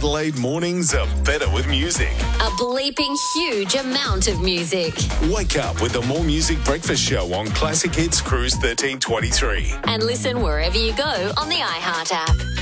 Adelaide mornings are better with music. A bleeping huge amount of music. Wake up with the More Music Breakfast Show on Classic Hits Cruise 1323. And listen wherever you go on the iHeart app.